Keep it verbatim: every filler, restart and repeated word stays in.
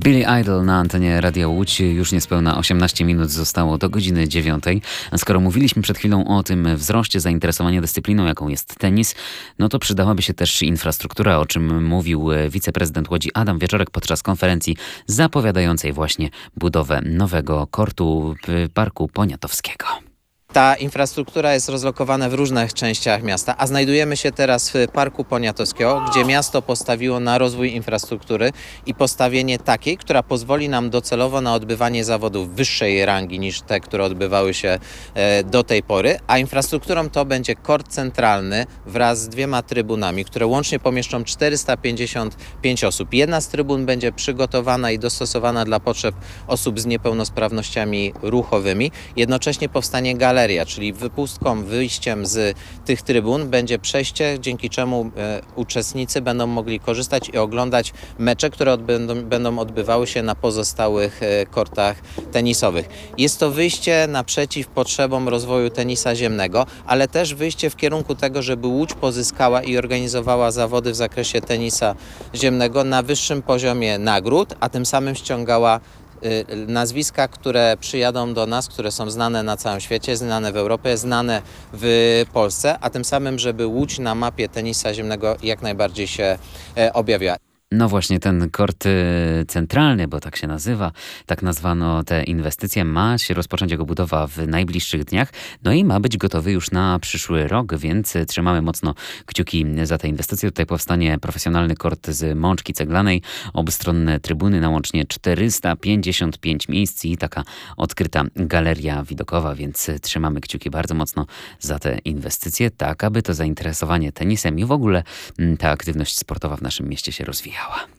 Billy Idol na antenie Radia Łódź. Już niespełna osiemnaście minut zostało do godziny dziewiątej. Skoro mówiliśmy przed chwilą o tym wzroście zainteresowania dyscypliną, jaką jest tenis, no to przydałaby się też infrastruktura, o czym mówił wiceprezydent Łodzi Adam Wieczorek podczas konferencji zapowiadającej właśnie budowę nowego kortu w Parku Poniatowskiego. Ta infrastruktura jest rozlokowana w różnych częściach miasta, a znajdujemy się teraz w Parku Poniatowskiego, gdzie miasto postawiło na rozwój infrastruktury i postawienie takiej, która pozwoli nam docelowo na odbywanie zawodów wyższej rangi niż te, które odbywały się do tej pory, a infrastrukturą to będzie kort centralny wraz z dwiema trybunami, które łącznie pomieszczą czterysta pięćdziesiąt pięć osób. Jedna z trybun będzie przygotowana i dostosowana dla potrzeb osób z niepełnosprawnościami ruchowymi. Jednocześnie powstanie galeria, czyli wypustką, wyjściem z tych trybun będzie przejście, dzięki czemu e, uczestnicy będą mogli korzystać i oglądać mecze, które odbędą, będą odbywały się na pozostałych e, kortach tenisowych. Jest to wyjście naprzeciw potrzebom rozwoju tenisa ziemnego, ale też wyjście w kierunku tego, żeby Łódź pozyskała i organizowała zawody w zakresie tenisa ziemnego na wyższym poziomie nagród, a tym samym ściągała nazwiska, które przyjadą do nas, które są znane na całym świecie, znane w Europie, znane w Polsce, a tym samym, żeby Łódź na mapie tenisa ziemnego jak najbardziej się objawiła. No właśnie ten kort centralny, bo tak się nazywa, tak nazwano tę inwestycję, ma się rozpocząć jego budowa w najbliższych dniach, no i ma być gotowy już na przyszły rok, więc trzymamy mocno kciuki za tę inwestycję. Tutaj powstanie profesjonalny kort z mączki ceglanej, obustronne trybuny na łącznie czterysta pięćdziesiąt pięć miejsc i taka odkryta galeria widokowa, więc trzymamy kciuki bardzo mocno za tę inwestycję, tak aby to zainteresowanie tenisem i w ogóle ta aktywność sportowa w naszym mieście się rozwijała.